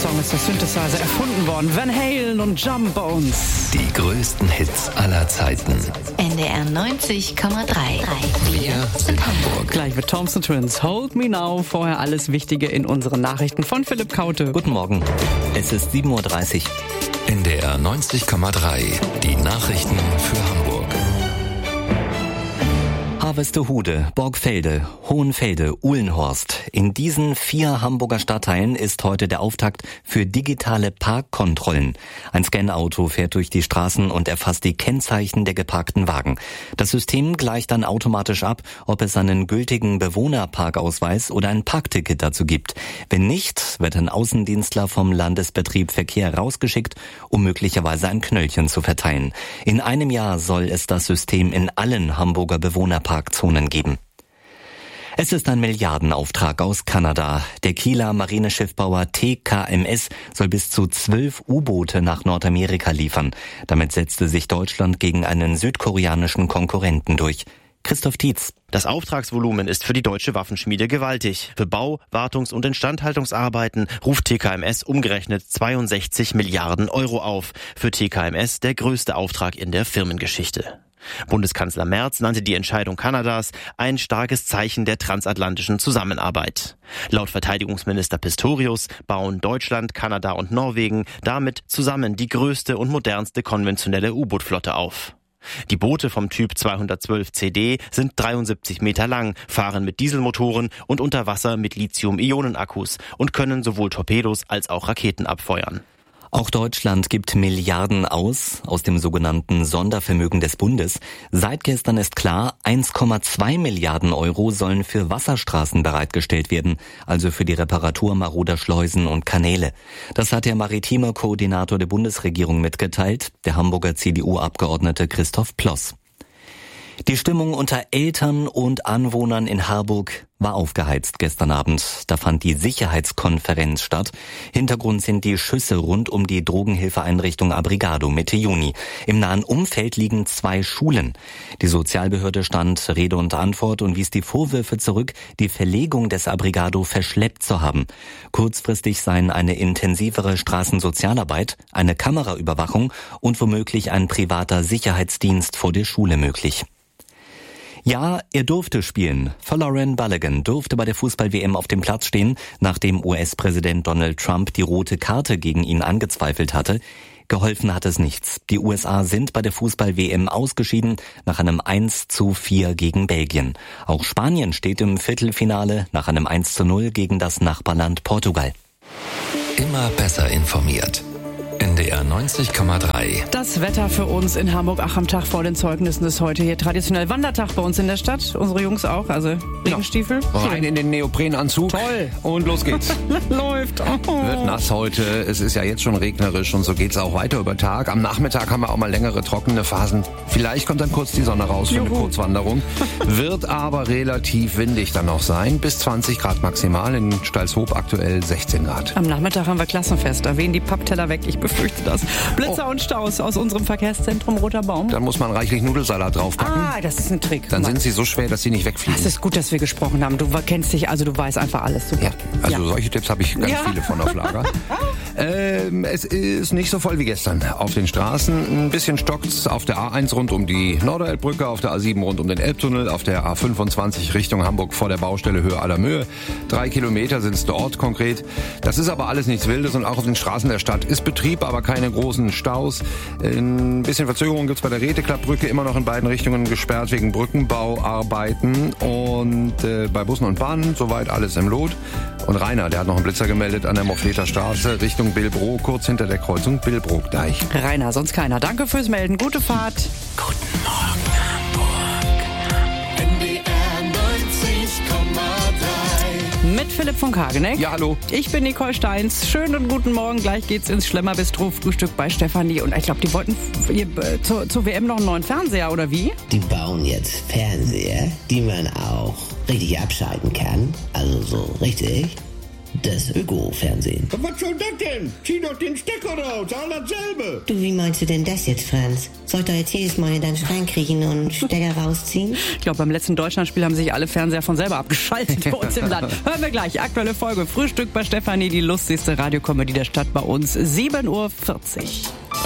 Song ist der Synthesizer erfunden worden. Van Halen und Jump Bones. Die größten Hits aller Zeiten. NDR 90,3. Wir sind Hamburg. Gleich mit Thompson Twins. Hold Me Now. Vorher alles Wichtige in unseren Nachrichten von Philipp Kaute. Guten Morgen. Es ist 7.30 Uhr. NDR 90,3. Die Nachrichten für Hamburg. Harvestehude, Borgfelde, Hohenfelde, Uhlenhorst. In diesen 4 Hamburger Stadtteilen ist heute der Auftakt für digitale Parkkontrollen. Ein Scanauto fährt durch die Straßen und erfasst die Kennzeichen der geparkten Wagen. Das System gleicht dann automatisch ab, ob es einen gültigen Bewohnerparkausweis oder ein Parkticket dazu gibt. Wenn nicht, wird ein Außendienstler vom Landesbetrieb Verkehr rausgeschickt, um möglicherweise ein Knöllchen zu verteilen. In einem Jahr soll es das System in allen Hamburger Bewohnerparkzonen geben. Es ist ein Milliardenauftrag aus Kanada. Der Kieler Marineschiffbauer TKMS soll bis zu 12 U-Boote nach Nordamerika liefern. Damit setzte sich Deutschland gegen einen südkoreanischen Konkurrenten durch. Christoph Tietz. Das Auftragsvolumen ist für die deutsche Waffenschmiede gewaltig. Für Bau-, Wartungs- und Instandhaltungsarbeiten ruft TKMS umgerechnet 62 Milliarden Euro auf. Für TKMS der größte Auftrag in der Firmengeschichte. Bundeskanzler Merz nannte die Entscheidung Kanadas ein starkes Zeichen der transatlantischen Zusammenarbeit. Laut Verteidigungsminister Pistorius bauen Deutschland, Kanada und Norwegen damit zusammen die größte und modernste konventionelle U-Boot-Flotte auf. Die Boote vom Typ 212 CD sind 73 Meter lang, fahren mit Dieselmotoren und unter Wasser mit Lithium-Ionen-Akkus und können sowohl Torpedos als auch Raketen abfeuern. Auch Deutschland gibt Milliarden aus dem sogenannten Sondervermögen des Bundes. Seit gestern ist klar, 1,2 Milliarden Euro sollen für Wasserstraßen bereitgestellt werden, also für die Reparatur maroder Schleusen und Kanäle. Das hat der maritime Koordinator der Bundesregierung mitgeteilt, der Hamburger CDU-Abgeordnete Christoph Ploss. Die Stimmung unter Eltern und Anwohnern in Harburg war aufgeheizt gestern Abend. Da fand die Sicherheitskonferenz statt. Hintergrund sind die Schüsse rund um die Drogenhilfeeinrichtung Abrigado Mitte Juni. Im nahen Umfeld liegen 2 Schulen. Die Sozialbehörde stand Rede und Antwort und wies die Vorwürfe zurück, die Verlegung des Abrigado verschleppt zu haben. Kurzfristig seien eine intensivere Straßensozialarbeit, eine Kameraüberwachung und womöglich ein privater Sicherheitsdienst vor der Schule möglich. Ja, er durfte spielen. Folarin Balogun durfte bei der Fußball-WM auf dem Platz stehen, nachdem US-Präsident Donald Trump die rote Karte gegen ihn angezweifelt hatte. Geholfen hat es nichts. Die USA sind bei der Fußball-WM ausgeschieden nach einem 1:4 gegen Belgien. Auch Spanien steht im Viertelfinale nach einem 1:0 gegen das Nachbarland Portugal. Immer besser informiert. NDR 90,3. Das Wetter für uns in Hamburg. Ach, am Tag vor den Zeugnissen ist heute hier traditionell Wandertag bei uns in der Stadt. Unsere Jungs auch, also Regenstiefel. Rein in den Neoprenanzug. Toll. Und los geht's. Läuft. Oh. Wird nass heute. Es ist ja jetzt schon regnerisch und so geht's auch weiter über Tag. Am Nachmittag haben wir auch mal längere trockene Phasen. Vielleicht kommt dann kurz die Sonne raus für eine Kurzwanderung. Wird aber relativ windig dann noch sein. Bis 20 Grad maximal. In Stalshoop aktuell 16 Grad. Am Nachmittag haben wir Klassenfest. Da wehen die Pappteller weg. Ich befürchte das. Blitzer und Staus aus unserem Verkehrszentrum Roter Baum. Dann muss man reichlich Nudelsalat draufpacken. Ah, das ist ein Trick. Dann sind sie so schwer, dass sie nicht wegfliegen. Das ist gut, dass wir gesprochen haben. Du kennst dich, also du weißt einfach alles. Super. Ja, also solche Tipps habe ich ganz viele von auf Lager. Es ist nicht so voll wie gestern auf den Straßen. Ein bisschen stockt's auf der A1 rund um die Norderelbbrücke, auf der A7 rund um den Elbtunnel, auf der A25 Richtung Hamburg vor der Baustelle Höhe aller Mühe. 3 Kilometer sind es dort konkret. Das ist aber alles nichts Wildes und auch auf den Straßen der Stadt ist Betrieb, aber keine großen Staus. Ein bisschen Verzögerung gibt's bei der Räteklappbrücke, immer noch in beiden Richtungen gesperrt wegen Brückenbauarbeiten und bei Bussen und Bahnen soweit alles im Lot. Und Rainer, der hat noch einen Blitzer gemeldet an der Mofleter Straße Richtung Billbrook, kurz hinter der Kreuzung Billbrook-Deich. Rainer, sonst keiner. Danke fürs Melden. Gute Fahrt. Guten Morgen, Hamburg. NDR 90,3. Mit Philipp von Kageneck. Ja, hallo. Ich bin Nicole Steins. Schönen und guten Morgen. Gleich geht's ins Schlemmerbistro-Frühstück bei Stefanie. Und ich glaube, die wollten zur WM noch einen neuen Fernseher, oder wie? Die bauen jetzt Fernseher, die man auch richtig abschalten kann. Also so richtig. Das Öko-Fernsehen. Was soll das denn? Zieh doch den Stecker raus, all dasselbe. Du, wie meinst du denn das jetzt, Franz? Soll ich da jetzt jedes Mal in deinen Schrank kriechen und Stecker rausziehen? Ich glaube, beim letzten Deutschlandspiel haben sich alle Fernseher von selber abgeschaltet bei uns im Land. Hören wir gleich. Aktuelle Folge Frühstück bei Stefanie, die lustigste Radiokomödie der Stadt bei uns. 7:40 Uhr.